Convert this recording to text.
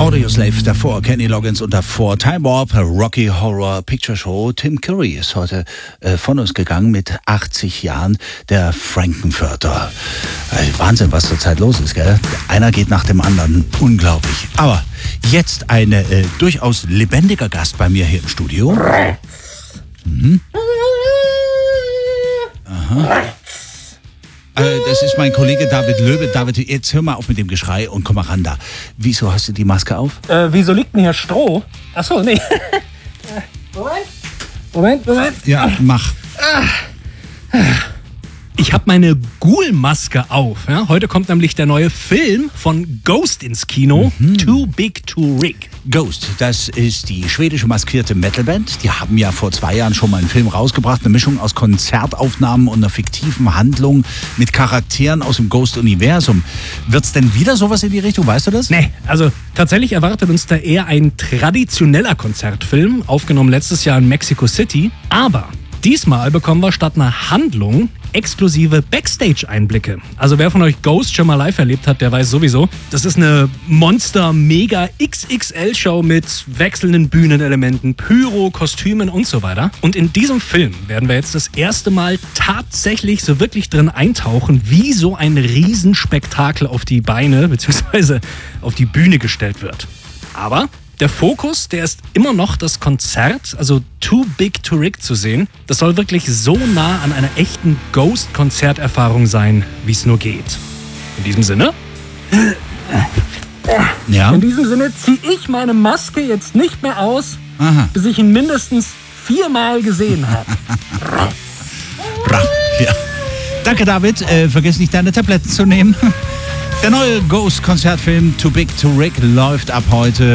Audioslave, davor Kenny Loggins und davor Time Warp, Rocky Horror Picture Show. Tim Curry ist heute von uns gegangen mit 80 Jahren, der Frankenfurter. Wahnsinn, was zurzeit los ist, gell? Einer geht nach dem anderen. Unglaublich. Aber jetzt ein durchaus lebendiger Gast bei mir hier im Studio. Aha. Das ist mein Kollege David Löbe. David, jetzt hör mal auf mit dem Geschrei und komm mal ran da. Wieso hast du die Maske auf? Wieso liegt denn hier Stroh? Achso, nee. Moment. Ja, mach. Ich habe meine Ghoul-Maske auf. Ja? Heute kommt nämlich der neue Film von Ghost ins Kino. Too Big to Rig. Ghost, das ist die schwedische maskierte Metalband. Die haben ja vor 2 Jahren schon mal einen Film rausgebracht. Eine Mischung aus Konzertaufnahmen und einer fiktiven Handlung mit Charakteren aus dem Ghost-Universum. Wird's denn wieder sowas in die Richtung? Weißt du das? Nee, also tatsächlich erwartet uns da eher ein traditioneller Konzertfilm, aufgenommen letztes Jahr in Mexico City. Aber diesmal bekommen wir statt einer Handlung exklusive Backstage-Einblicke. Also wer von euch Ghost schon mal live erlebt hat, der weiß sowieso, das ist eine Monster-Mega-XXL-Show mit wechselnden Bühnenelementen, Pyro, Kostümen und so weiter. Und in diesem Film werden wir jetzt das erste Mal tatsächlich so wirklich drin eintauchen, wie so ein Riesenspektakel auf die Beine bzw. auf die Bühne gestellt wird. Aber der Fokus, der ist immer noch das Konzert, also Too Big to Rig zu sehen. Das soll wirklich so nah an einer echten Ghost-Konzerterfahrung sein, wie es nur geht. In diesem Sinne? Ja. In diesem Sinne ziehe ich meine Maske jetzt nicht mehr aus, bis ich ihn mindestens 4-mal gesehen habe. Ja. Danke, David. Vergiss nicht, deine Tabletten zu nehmen. Der neue Ghost-Konzertfilm Too Big to Rig läuft ab heute.